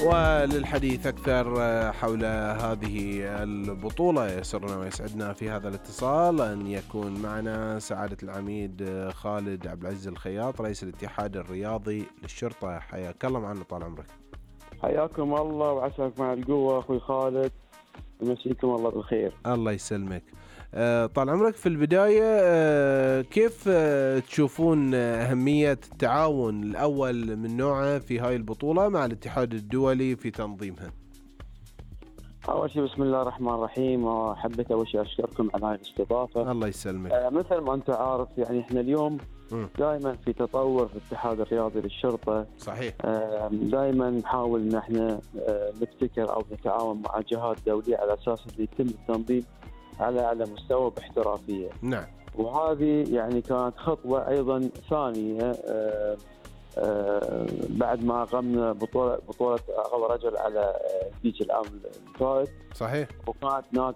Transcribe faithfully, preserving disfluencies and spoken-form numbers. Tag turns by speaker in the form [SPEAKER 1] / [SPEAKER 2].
[SPEAKER 1] وللحديث أكثر حول هذه البطولة يسرنا ويسعدنا في هذا الاتصال أن يكون معنا سعادة العميد خالد عبد العزيز الخياط رئيس الاتحاد الرياضي للشرطة. حياك الله معنا، طال عمرك.
[SPEAKER 2] حياكم الله وعساك مع القوة أخوي خالد، ومسيكم الله بالخير.
[SPEAKER 1] الله يسلمك. طال عمرك، في البداية كيف تشوفون أهمية التعاون الأول من نوعه في هاي البطولة مع الاتحاد الدولي في تنظيمها؟
[SPEAKER 2] أول شيء بسم الله الرحمن الرحيم، وحبيت أول شيء أشكركم على هذه الاستضافة.
[SPEAKER 1] الله يسلمك.
[SPEAKER 2] آه مثل ما أنت عارف يعني إحنا اليوم دائما في تطور في الاتحاد الرياضي للشرطة.
[SPEAKER 1] صحيح.
[SPEAKER 2] آه دائما نحاول إن إحنا آه نبتكر أو نتعاون مع جهات دولية على أساس إن يتم التنظيم على على مستوى باحترافية.
[SPEAKER 1] نعم.
[SPEAKER 2] وهذه يعني كانت خطوة أيضا ثانية آه آه بعد ما قمنا بطولة بطولة أغلى رجل على البيج العام الفائت.
[SPEAKER 1] صحيح.
[SPEAKER 2] وكانت ناتجة